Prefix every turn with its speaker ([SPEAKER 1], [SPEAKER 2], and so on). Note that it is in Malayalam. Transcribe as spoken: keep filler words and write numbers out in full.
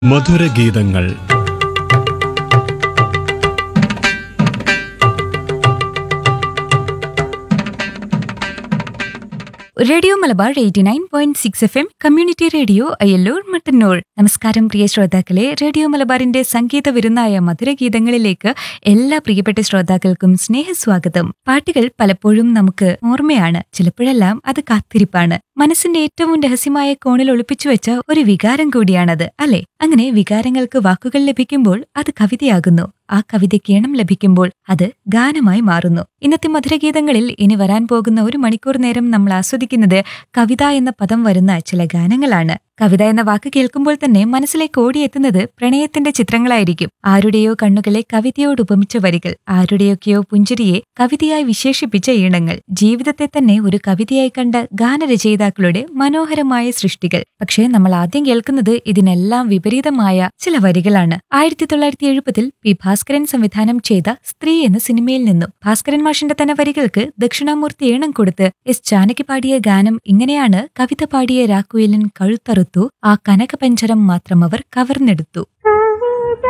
[SPEAKER 1] മധുരഗീതങ്ങൾ.
[SPEAKER 2] Radio Malabar eighty nine point six F M community radio Ayyallur Mattannur. നമസ്കാരം പ്രിയ ശ്രോതാക്കളെ, റേഡിയോ മലബാറിന്റെ സംഗീത വിരുന്നായ മധുരഗീതങ്ങളിലേക്ക് എല്ലാ പ്രിയപ്പെട്ട ശ്രോതാക്കൾക്കും സ്നേഹസ്വാഗതം. പാട്ടുകൾ പലപ്പോഴും നമുക്ക് ഓർമ്മയാണ്, ചിലപ്പോഴെല്ലാം അത് കാത്തിരിപ്പാണ്. മനസ്സിന്റെ ഏറ്റവും രഹസ്യമായ കോണിൽ ഒളിപ്പിച്ചു വെച്ച ഒരു വികാരം കൂടിയാണത്, അല്ലെ? അങ്ങനെ വികാരങ്ങൾക്ക് വാക്കുകൾ ലഭിക്കുമ്പോൾ അത് കവിതയാകുന്നു. ആ കവിതയ്ക്ക് ഈണം ലഭിക്കുമ്പോൾ അത് ഗാനമായി മാറുന്നു. ഇന്നത്തെ മധുരഗീതങ്ങളിൽ ഇനി വരാൻ പോകുന്ന ഒരു മണിക്കൂർ നേരം നമ്മൾ ആസ്വദിക്കുന്നത് കവിത എന്ന പദം വരുന്ന ചില ഗാനങ്ങളാണ്. കവിത എന്ന വാക്ക് കേൾക്കുമ്പോൾ തന്നെ മനസ്സിലേക്ക് ഓടിയെത്തുന്നത് പ്രണയത്തിന്റെ ചിത്രങ്ങളായിരിക്കും. ആരുടെയോ കണ്ണുകളെ കവിതയോട് ഉപമിച്ച വരികൾ, ആരുടെയൊക്കെയോ പുഞ്ചിരിയെ കവിതയായി വിശേഷിപ്പിച്ച ഈണങ്ങൾ, ജീവിതത്തെ തന്നെ ഒരു കവിതയായി കണ്ട ഗാനരചയിതാക്കളുടെ മനോഹരമായ സൃഷ്ടികൾ. പക്ഷേ നമ്മൾ ആദ്യം കേൾക്കുന്നത് ഇതിനെല്ലാം വിപരീതമായ ചില വരികളാണ്. ആയിരത്തി തൊള്ളായിരത്തി എഴുപതിൽ പി ഭാസ്കരൻ സംവിധാനം ചെയ്ത സ്ത്രീ എന്ന സിനിമയിൽ നിന്നും ഭാസ്കരൻ മാഷിന്റെ തന്നെ വരികൾക്ക് ദക്ഷിണാമൂർത്തി ഈണം കൊടുത്ത് എസ് ജാനകി പാടിയ ഗാനം ഇങ്ങനെയാണ്. കവിത പാടിയ രാക്കുയിലൻ കഴുത്തറുത്തു, ആ കനകപഞ്ചരം മാത്രം അവർ കവർന്നെടുത്തു.